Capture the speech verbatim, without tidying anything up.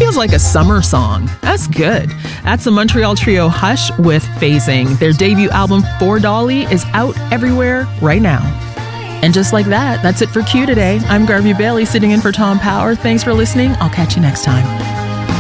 feels like a summer song. That's good. That's the Montreal trio Hush with Phasing. Their debut album, For Dolly, is out everywhere right now. And just like that, that's it for Q today. I'm Garvey Bailey, sitting in for Tom Power. Thanks for listening. I'll catch you next time.